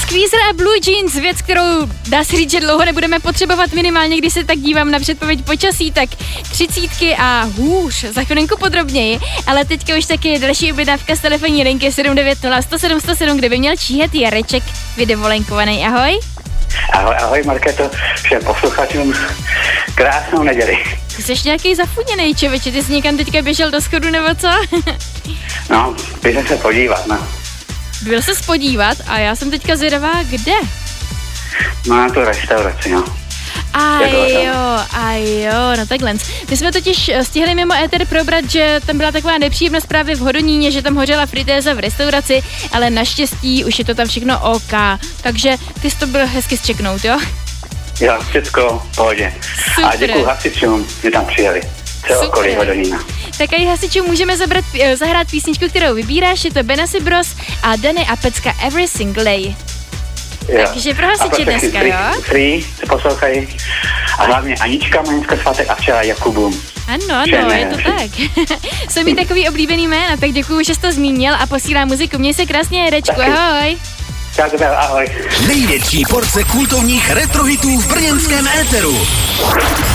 Squeezer a Blue Jeans, věc, kterou dá se říct, že dlouho nebudeme potřebovat, minimálně, když se tak dívám na předpověď počasí, tak 30 a hůř, za chvilinku podrobněji, ale teďka už taky další objednávka z telefonní linky 790 107 107, kde by měl číhat Jareček, vydovolenkovaný, ahoj. Ahoj Markéto, všem posluchačům, krásnou neděli. Ty jsi nějaký zafuněnej, člověče, ty jsi někam teďka běžel do schodu, nebo co? No, běžím se podívat, no. Byl ses podívat a já jsem teďka zvědavá, kde? No, na tu restauraci, no. A jo, no takhle. My jsme totiž stihli mimo éter probrat, že tam byla taková nepříjemnost právě v Hodoníně, že tam hořela fritéza v restauraci, ale naštěstí už je to tam všechno OK. Takže ty jsi to byl hezky zčeknout, jo? Jo, všechno v pohodě. Super. A děkuju hasičům, že tam přijeli. Co okolí Hodonína. Tak i hasičům můžeme zahrát písničku, kterou vybíráš, je to Benassi Bros a Danny a Pecka Every Single Day. Jo. Takže pro hasiče dneska, jo? Free, se poslouchají. A hlavně Anička má dneska svátek a včera Jakubům. Ano, je to tak. Jsou mi takový oblíbený jména, tak děkuju, že jsi to zmínil a posílám muziku. Měj se krásně, Jarečku, ahoj. Tak, ahoj. Největší porce kultovních retrohitů v brněnském éteru.